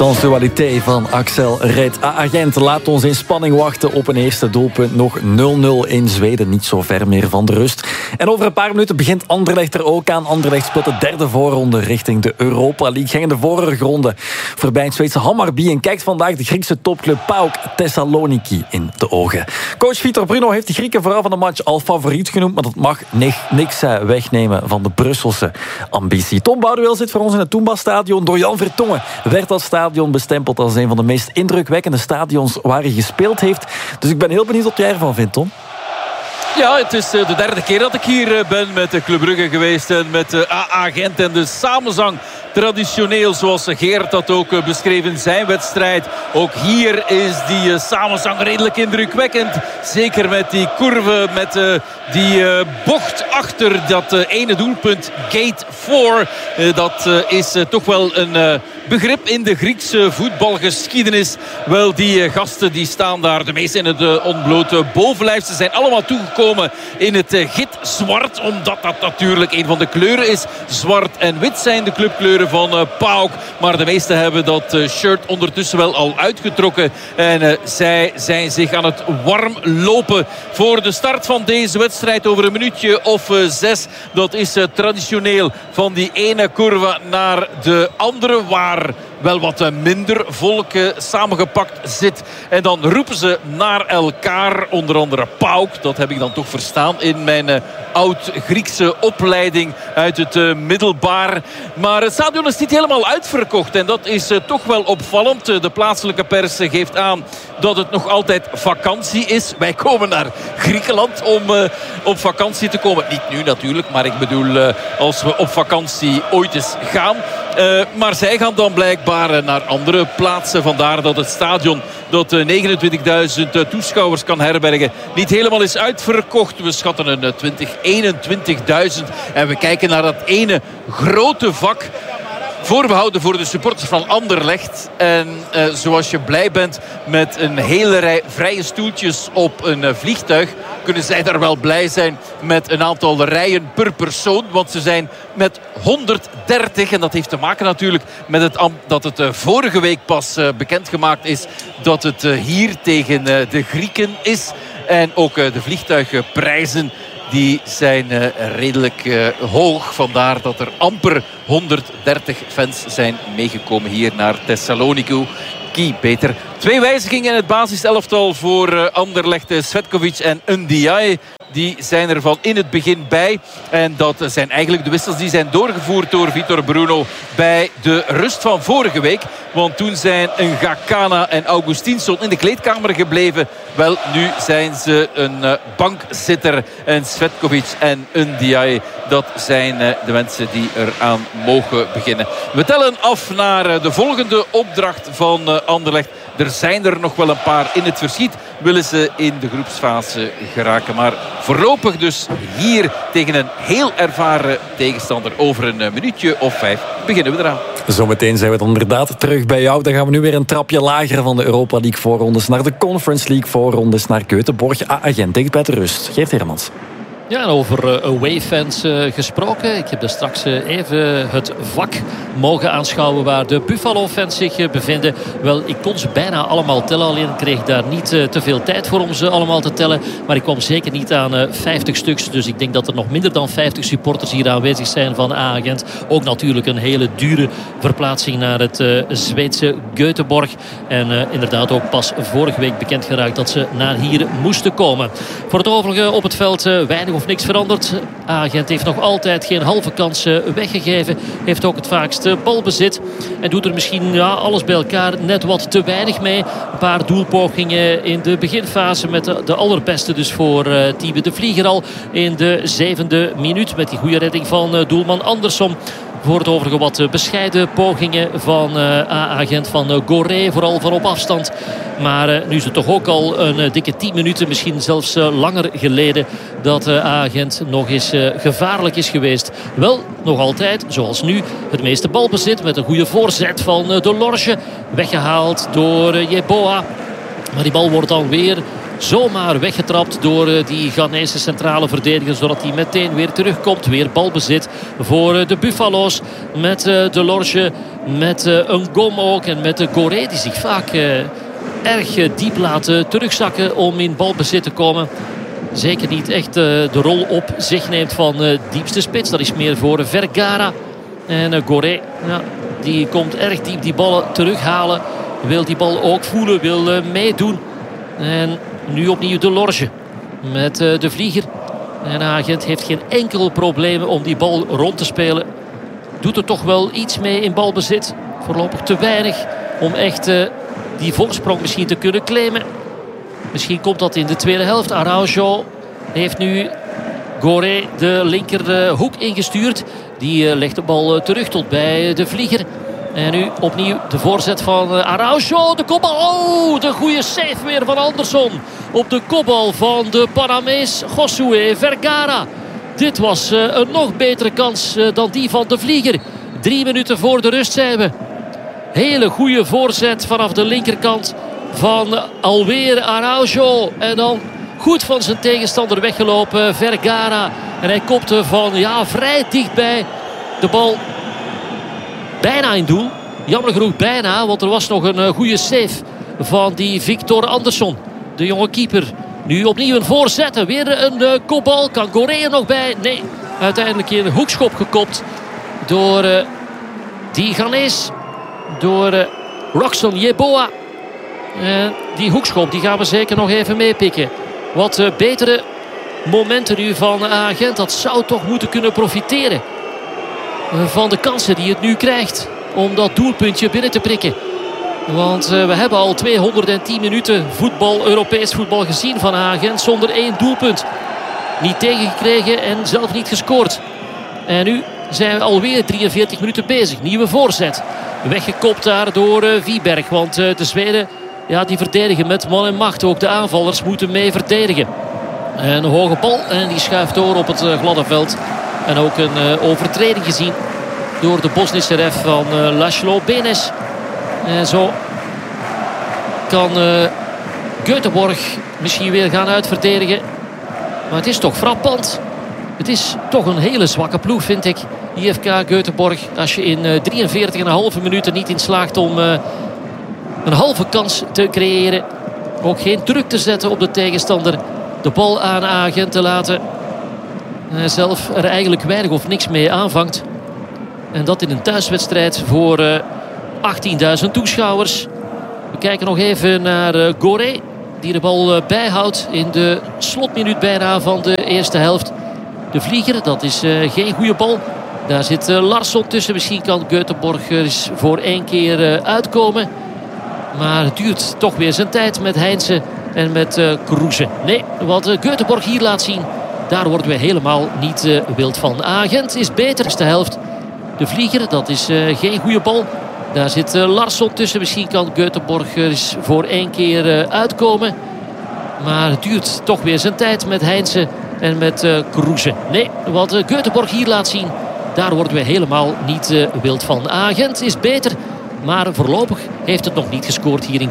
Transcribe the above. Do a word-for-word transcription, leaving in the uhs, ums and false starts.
Sensualité van Axel Red. Agent laat ons in spanning wachten op een eerste doelpunt. Nog nul nul in Zweden, niet zo ver meer van de rust. En over een paar minuten begint Anderlecht er ook aan. Anderlecht speelt de derde voorronde richting de Europa League. Ging in de vorige ronde voorbij het Zweedse Hammarby en kijkt vandaag de Griekse topclub PAOK Thessaloniki in de ogen. Coach Vitor Bruno heeft de Grieken vooral van de match al favoriet genoemd, maar dat mag niks wegnemen van de Brusselse ambitie. Tom Boudewil zit voor ons in het Toomba-stadion. Door Jan Vertongen werd dat stadion bestempeld als een van de meest indrukwekkende stadions waar hij gespeeld heeft. Dus ik ben heel benieuwd wat jij ervan vindt, Tom. Ja, het is de derde keer dat ik hier ben met Club Brugge geweest en met A A Gent en de samenzang. Traditioneel, zoals Geert dat ook beschreef in zijn wedstrijd. Ook hier is die samenzang redelijk indrukwekkend. Zeker met die curve, met die bocht achter dat ene doelpunt. Gate vier. Dat is toch wel een begrip in de Griekse voetbalgeschiedenis. Wel, die gasten die staan daar, de meeste in het ontblote bovenlijf. Ze zijn allemaal toegekomen in het git zwart, omdat dat natuurlijk een van de kleuren is. Zwart en wit zijn de clubkleuren van uh, PAOK. Maar de meesten hebben dat uh, shirt ondertussen wel al uitgetrokken. En uh, zij zijn zich aan het warm lopen voor de start van deze wedstrijd over een minuutje of uh, zes. Dat is uh, traditioneel van die ene curve naar de andere, waar wel wat minder volk uh, samengepakt zit. En dan roepen ze naar elkaar, onder andere PAOK. Dat heb ik dan toch verstaan in mijn uh, oud-Griekse opleiding uit het uh, middelbaar. Maar het stadion is niet helemaal uitverkocht. En dat is uh, toch wel opvallend. Uh, de plaatselijke pers uh, geeft aan dat het nog altijd vakantie is. Wij komen naar Griekenland om uh, op vakantie te komen. Niet nu natuurlijk, maar ik bedoel uh, als we op vakantie ooit eens gaan. Uh, maar zij gaan dan blijkbaar uh, naar andere plaatsen. Vandaar dat het stadion dat uh, negenentwintigduizend uh, toeschouwers kan herbergen niet helemaal is uitverkocht. We schatten een uh, twintig, eenentwintigduizend. En we kijken naar dat ene grote vak voorbehouden voor de supporters van Anderlecht. En uh, zoals je blij bent met een hele rij vrije stoeltjes op een uh, vliegtuig, kunnen zij daar wel blij zijn met een aantal rijen per persoon. Want ze zijn met honderddertig. En dat heeft te maken natuurlijk met het dat het uh, vorige week pas uh, bekendgemaakt is dat het uh, hier tegen uh, de Grieken is. En ook uh, de vliegtuigprijzen die zijn uh, redelijk uh, hoog. Vandaar dat er amper honderddertig fans zijn meegekomen hier naar Thessaloniki. Beter. Twee wijzigingen in het basiselftal voor uh, Anderlecht. Svetkovic en Ndiaye. Die zijn er van in het begin bij. En dat zijn eigenlijk de wissels die zijn doorgevoerd door Vitor Bruno bij de rust van vorige week. Want toen zijn Ngakana en Augustinsson in de kleedkamer gebleven. Wel, nu zijn ze een uh, bankzitter. En Svetkovic en Ndiaye, dat zijn uh, de mensen die eraan mogen beginnen. We tellen af naar uh, de volgende opdracht van uh, Anderlecht. Er zijn er nog wel een paar in het verschiet. Willen ze in de groepsfase geraken. Maar voorlopig dus hier tegen een heel ervaren tegenstander. Over een minuutje of vijf beginnen we eraan. Zometeen zijn we dan inderdaad terug bij jou. Dan gaan we nu weer een trapje lager van de Europa League voorrondes naar de Conference League voorrondes naar Göteborg. A A Gent dicht bij de rust. Geert Hermans. Ja, en over uh, away-fans uh, gesproken. Ik heb daar straks uh, even het vak mogen aanschouwen waar de Buffalo-fans zich uh, bevinden. Wel, ik kon ze bijna allemaal tellen. Alleen kreeg ik daar niet uh, te veel tijd voor om ze allemaal te tellen. Maar ik kwam zeker niet aan uh, vijftig stuks. Dus ik denk dat er nog minder dan vijftig supporters hier aanwezig zijn van A A Gent. Ook natuurlijk een hele dure verplaatsing naar het uh, Zweedse Göteborg. En uh, inderdaad ook pas vorige week bekend geraakt dat ze naar hier moesten komen. Voor het overige op het veld uh, weinig of niks veranderd. A A Gent heeft nog altijd geen halve kans weggegeven. Heeft ook het vaakste balbezit. En doet er misschien ja, alles bij elkaar net wat te weinig mee. Een paar doelpogingen in de beginfase met de, de allerbeste dus voor uh, Tiebe de Vlieger al in de zevende minuut. Met die goede redding van uh, doelman Andersson. Voor het overige wat bescheiden pogingen van uh, A A Gent, van uh, Goré, vooral van op afstand. Maar uh, nu is het toch ook al een uh, dikke tien minuten, misschien zelfs uh, langer geleden, dat uh, A A Gent nog eens uh, gevaarlijk is geweest. Wel, nog altijd, zoals nu, het meeste balbezit met een goede voorzet van uh, De Lorge. Weggehaald door uh, Jeboa. Maar die bal wordt dan weer zomaar weggetrapt door uh, die Ghanese centrale verdediger. Zodat hij meteen weer terugkomt. Weer balbezit voor uh, de Buffalo's. Met uh, Delorge, met uh, een Gom ook. En met de uh, Goré die zich vaak uh, erg uh, diep laat uh, terugzakken om in balbezit te komen. Zeker niet echt uh, de rol op zich neemt van uh, diepste spits. Dat is meer voor Vergara. En uh, Goré, ja, die komt erg diep die ballen terughalen. Wil die bal ook voelen, wil uh, meedoen. En nu opnieuw Delorge met uh, de vlieger. En Agent heeft geen enkel probleem om die bal rond te spelen. Doet er toch wel iets mee in balbezit. Voorlopig te weinig om echt uh, die voorsprong misschien te kunnen claimen. Misschien komt dat in de tweede helft. Araujo heeft nu Goré de linkerhoek ingestuurd. Die uh, legt de bal uh, terug tot bij de vlieger. En nu opnieuw de voorzet van uh, Araujo. De kopbal. Oh, de goede save weer van Anderson. Op de kopbal van de Panamees Josué Vergara. Dit was uh, een nog betere kans uh, dan die van de vlieger. Drie minuten voor de rust zijn we. Hele goede voorzet vanaf de linkerkant van uh, alweer Araujo. En dan goed van zijn tegenstander weggelopen Vergara. En hij kopte van ja, vrij dichtbij de bal. Bijna in doel. Jammer genoeg bijna, want er was nog een uh, goede save van die Victor Anderson. De jonge keeper. Nu opnieuw een voorzet. En weer een uh, kopbal. Kan Goré er nog bij? Nee. Uiteindelijk in een hoekschop gekopt door uh, die Ghanese. Door uh, Roxon Yeboah. En die hoekschop die gaan we zeker nog even meepikken. Wat uh, betere momenten nu van Agent. Dat zou toch moeten kunnen profiteren van de kansen die het nu krijgt om dat doelpuntje binnen te prikken. Want uh, we hebben al tweehonderdtien minuten voetbal, Europees voetbal gezien van Agent zonder één doelpunt. Niet tegengekregen en zelf niet gescoord. En nu zijn we alweer drieënveertig minuten bezig. Nieuwe voorzet. Weggekopt daar door uh, Wieberg. Want uh, de Zweden ja, die verdedigen met man en macht. Ook de aanvallers moeten mee verdedigen. En een hoge bal en die schuift door op het uh, gladde veld. En ook een uh, overtreding gezien door de Bosnische ref van uh, Laszlo Benes. En zo kan uh, Göteborg misschien weer gaan uitverdedigen. Maar het is toch frappant. Het is toch een hele zwakke ploeg, vind ik. I F K Göteborg. Als je in uh, drieënveertig komma vijf minuten niet in slaagt om uh, een halve kans te creëren. Ook geen druk te zetten op de tegenstander. De bal aan Agent te laten. En zelf er eigenlijk weinig of niks mee aanvangt. En dat in een thuiswedstrijd voor uh, achttienduizend toeschouwers. We kijken nog even naar uh, Goré. Die de bal uh, bijhoudt in de slotminuut bijna van de eerste helft. De vlieger, dat is uh, geen goede bal. Daar zit uh, Larsson tussen. Misschien kan Göteborg er eens voor één keer uh, uitkomen. Maar het duurt toch weer zijn tijd met Heinze en met uh, Kroeze. Nee, wat uh, Göteborg hier laat zien, daar worden we helemaal niet uh, wild van. Agent is beter. De helft. De vlieger, dat is uh, geen goede bal. Daar zit uh, Larsson tussen. Misschien kan Göteborg er eens voor één keer uh, uitkomen. Maar het duurt toch weer zijn tijd met Heinze en met uh, Kroeze. Nee, wat uh, Göteborg hier laat zien, daar worden we helemaal niet uh, wild van. Agent is beter, maar voorlopig heeft het nog niet gescoord hier in